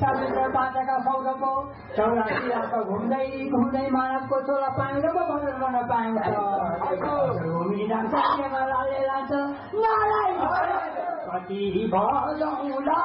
साबित्र पाटेका सौरको चौरासीको घुम्दै घुम्दै मानवको छोरा पाइन्छ पो बदल गर्न पाइन्छ भूमि जान्छ लाले लान्छ नारायण कति भजौँला